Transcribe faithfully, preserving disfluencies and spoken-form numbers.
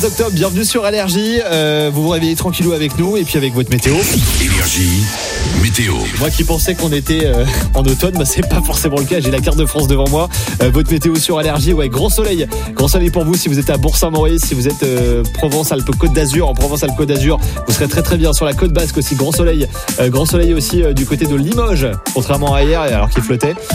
Octobre, bienvenue sur Allergie. Euh, vous vous réveillez tranquillou avec nous et puis avec votre météo. Énergie, météo. Moi qui pensais qu'on était euh, en automne, bah, c'est pas forcément le cas. J'ai la carte de France devant moi. Euh, votre météo sur Allergie, ouais, grand soleil. Grand soleil pour vous si vous êtes à Bourg-Saint-Maurice, si vous êtes euh, Provence-Alpes-Côte d'Azur. En Provence-Alpes-Côte d'Azur, vous serez très très bien. Sur la côte basque aussi, grand soleil. Euh, grand soleil aussi euh, du côté de Limoges, contrairement à hier alors qu'il flottait.